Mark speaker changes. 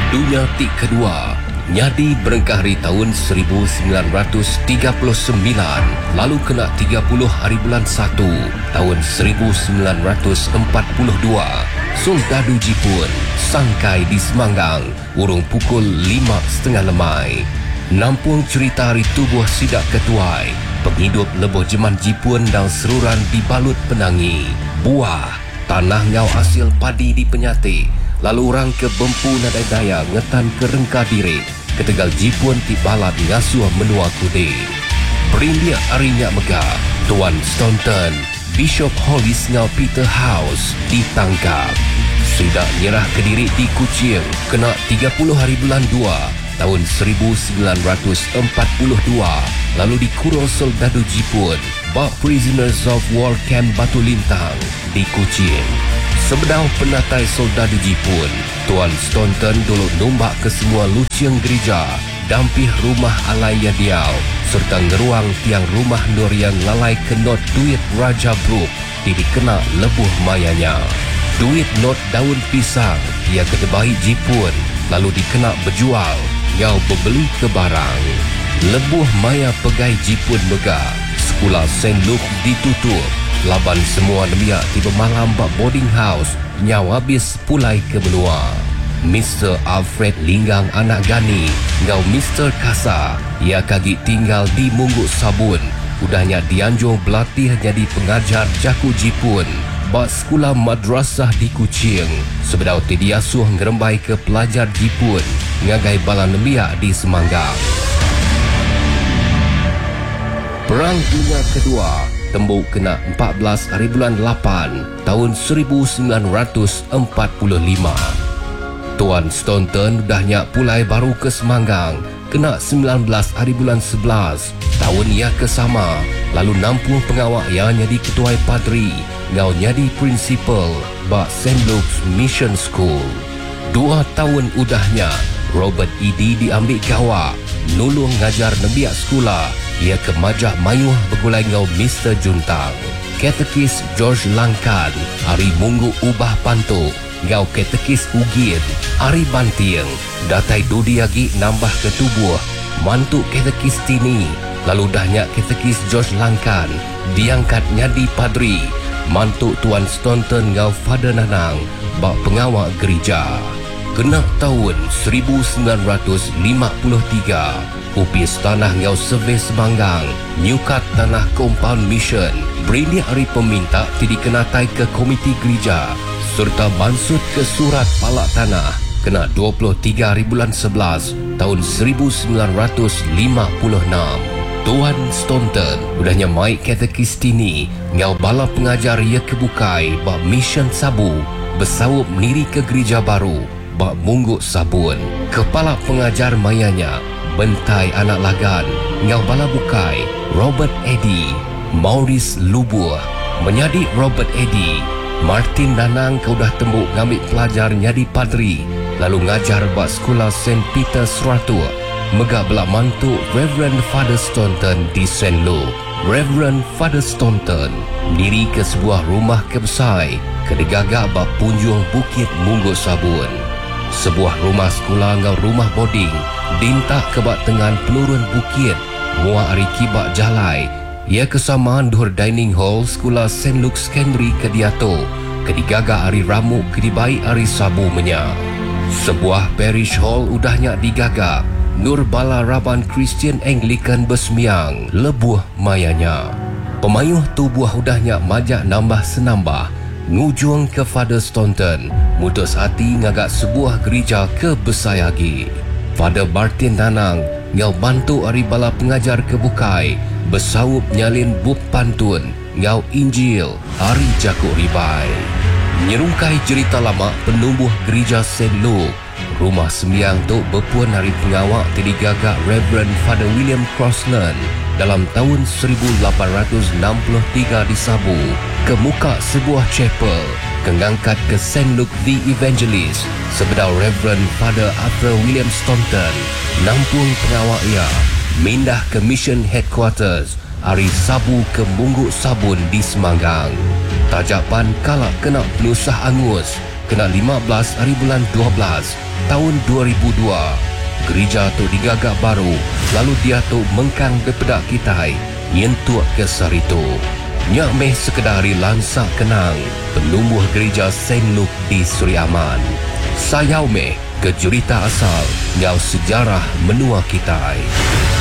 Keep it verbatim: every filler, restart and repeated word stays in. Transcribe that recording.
Speaker 1: Dunia Tik kedua nyadi berengkahari tahun seribu sembilan ratus tiga puluh sembilan, lalu kena tiga puluh hari bulan satu tahun seribu sembilan ratus empat puluh dua. Soldadu Jipun sangkai di Semanggang urung pukul lima setengah lemai. Nampung cerita hari tubuh sidak ketuai, penghidup leboh jeman Jipun dan seruran dibalut penangi. Buah, tanah ngau hasil padi di Penyati, lalu orang ke Bempu Nadai Daya ngetan ke Rengka Diri, ke Tegal Jipun ti balat ngasuh menua kude. Berindia arinya megah, Tuan Staunton, Bishop Hollis ngau Peter House ditangkap. Sudah nyerah ke Diri di Kuching, kena tiga puluh hari bulan dua tahun seribu sembilan ratus empat puluh dua, lalu dikurung soldadu Jipun bak Prisoners of War Camp Batu Lintang di Kuching. Sebedau penatai soldadu Jipun, Tuan Staunton dulu nombak ke semua luciang gereja, dampih rumah alai Yadiau, serta ngeruang tiang rumah nur yang lalai kenot duit Raja Brooke di dikena lebuh mayanya. Duit not daun pisang ia kedebai Jipun, lalu dikena berjual, ngau berbeli ke barang. Lebuh maya pegai Jipun megah, sekolah Saint Luke ditutup, laban semua nemiak tiba malam bak boarding house, nyau habis pulai ke benua. Mister Alfred Linggang anak Gani, ngau Mister Kasa, ia kagi tinggal di Mungguk Sabun, udahnya dianjung berlatih jadi pengajar jaku Jipun bak sekolah madrasah di Kuching. Sebedau tidiasuh ngerembai ke pelajar Jipun ngagai bala nemiak di Semanggang. Perang Dunia Kedua tembuk kena empat belas hari bulan lapan tahun seribu sembilan ratus empat puluh lima. Tuan Staunton udahnya pulai baru ke Semanggang, kena sembilan belas hari bulan sebelas tahun ia kesama, lalu nampung pengawak yang jadi ketua padri, ngau jadi prinsipal bak Saint Luke's Mission School. Dua tahun udahnya Robert Edi diambil gawak, nulung ngajar nembiak sekolah. Ia ke Majah Mayuh bergulai ngau Mister Juntang. Katekis George Langkan, hari Munggu Ubah Pantuk, ngau katekis Ugin, hari Banting, datai Dudi Agi nambah ke tubuh, mantuk katekis Tini, lalu dahnya katekis George Langkan, diangkat nyadi padri, mantuk Tuan Staunton ngau Father Nanang, bak pengawal gereja. Kena tahun seribu sembilan ratus lima puluh tiga, upis tanah ngau Survey Semanggang, nyukat tanah Compound Mission, berindia hari peminta tidak kenatai ke komiti gereja, serta bansut ke surat palak tanah, kena dua puluh tiga hari bulan sebelas tahun seribu sembilan ratus lima puluh enam. Tuan Staunton udahnya mai katekis Tini, ngau bala pengajar ia kebukai bak Mission Sabu, bersawup niri ke gereja baru bak Mungguk Sabun. Kepala pengajar mayanya Bentai Anak Lagan, ngau bala bukai Robert Eddy, Maurice Lubuh menyadi Robert Eddy. Martin Nanang kau dah tembuk ngambil pelajar nyadi padri, lalu ngajar bak sekolah Saint Peter Seratu, megak belak mantuk Reverend Father Staunton di Saint Luke. Reverend Father Staunton diri ke sebuah rumah kebesai kedegagak bak punjung Bukit Mungguk Sabun. Sebuah rumah sekolah ngau rumah boarding dintak kebak tengan pelurun bukit, muak hari kibak jalai. Ia kesamaan dur dining hall sekolah Saint Luke Secondary Kediato, kedigaga hari Ramuk kedibai hari Sabu menya. Sebuah parish hall udahnya digagak, Nur Bala Raban Christian Anglican Besmiang, lebuh mayanya. Pemayuh tubuh udahnya majak nambah senambah, ngujung ke Father Staunton, mutus hati ngagak sebuah gereja ke Besayagi. Father Martin Nanang ngau bantu hari bala pengajar kebukai, bersawup nyalin buk pantun, ngau Injil, hari Jakuk Ribai. Nyerungkai cerita lama penumbuh gereja Saint Luke, rumah sembiang tu berpuan hari pengawak terdigagak Reverend Father William Crossland dalam tahun seribu lapan ratus enam puluh tiga di Sabu, ke muka sebuah chapel, kengangkat ke Saint Luke the Evangelist, sebedau Reverend Father Arthur William Staunton, nampung pengawak ia, mindah ke Mission Headquarters, hari Sabu ke Mungguk Sabun di Semanggang. Tajapan kalak kena pelusah angus, kena lima belas hari bulan dua belas tahun dua ribu dua. Gereja tu digagak baru, lalu dia tu mengkang daripada kita nyentuak ke saritu. Nyak meh sekedari lansak kenang penumbuh gereja Saint Luke di Suri Aman. Sayau meh ke jurita asal nyau sejarah menua kita.